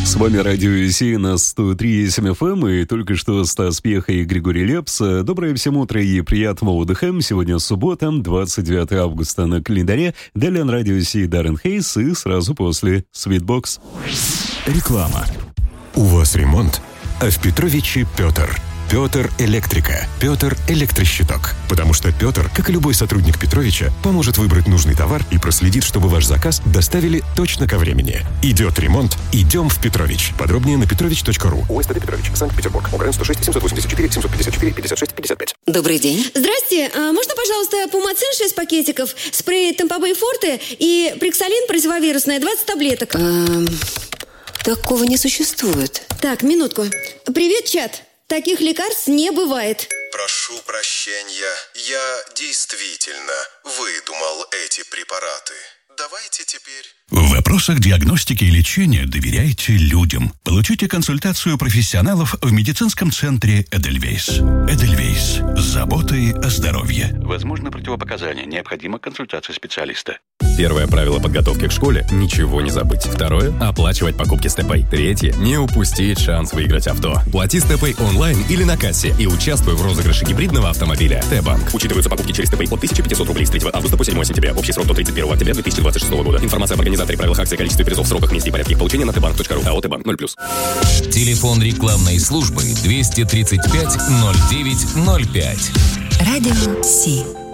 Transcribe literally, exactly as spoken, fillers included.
С вами Радио ИСИ на сто три и семь эф эм, и только что Стас Пьеха и Григорий Лепс. Доброе всем утро и приятного отдыха. Сегодня суббота, двадцать девятое августа на календаре. Далее на Радио ИСИ Даррен Хейс и сразу после Sweetbox. Реклама. У вас ремонт, а в Петровиче Петр. Петр Электрика. Петр Электрощиток. Потому что Петр, как и любой сотрудник Петровича, поможет выбрать нужный товар и проследит, чтобы ваш заказ доставили точно ко времени. Идет ремонт, идем в Петрович. Подробнее на петрович точка ру. ОСТД Петрович, Санкт-Петербург. ОГРН сто шесть семьсот восемьдесят четыре семьсот пятьдесят четыре пятьдесят шесть пятьдесят пять. Добрый день. Здрасте, а можно, пожалуйста, Пумацин шесть пакетиков, спрей Темпобей Форте и Приксалин противовирусное двадцать таблеток? Эм, такого не существует. Так, минутку. Привет, чат. Таких лекарств не бывает. Прошу прощения, я действительно выдумал эти препараты. Давайте теперь... В вопросах диагностики и лечения доверяйте людям. Получите консультацию профессионалов в медицинском центре «Эдельвейс». «Эдельвейс» с заботой о здоровье. Возможно, противопоказания. Необходима консультация специалиста. Первое правило подготовки к школе – ничего не забыть. Второе – оплачивать покупки с ТПay. Третье – не упустить шанс выиграть авто. Плати с ТПay онлайн или на кассе и участвуй в розыгрыше гибридного автомобиля. Т-банк. Учитываются покупки через ТПay от тысяча пятьсот рублей с третьего августа по седьмое сентября. Общий срок до тридцать первого октября две тысячи двадцать шестого года. Информация об организаторе, правилах акции, количестве призов, сроках, месте и порядке их получения на тэ банк точка ру. АО «Т-банк» ноль плюс. Телефон рекламной службы двести тридцать пять ноль девять ноль пять. Радио Си.